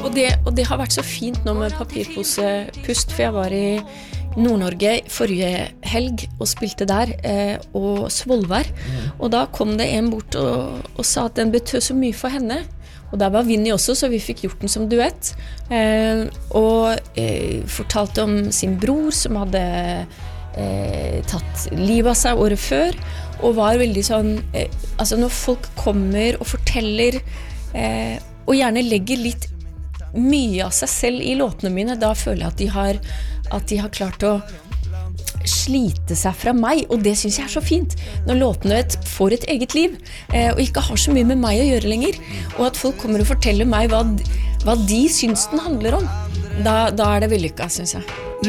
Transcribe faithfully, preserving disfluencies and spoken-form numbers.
Og det, og det har vært så fint nå med papirposepust, for jeg var i Nord-Norge forrige helg og spilte der, eh, og Svolvær. Mm. Og da kom det en bort og, og sa at den betød så mye for henne. Og der var Vinnie også, så vi fikk gjort den som duett. Eh, og eh, fortalte om sin bror som hadde eh, tatt livet av seg året før, og var veldig sånn, eh, altså når folk kommer og forteller, eh, og gjerne legger litt mye av seg selv i låtene mine, da føler jeg at de har, at de har klart å slite seg fra meg, og det synes jeg er så fint når låtene får et eget liv eh, og ikke har så mye med meg å gjøre lenger, og at folk kommer og forteller meg hva, hva de syns den handler om. Da, da er det vellykket, synes jeg.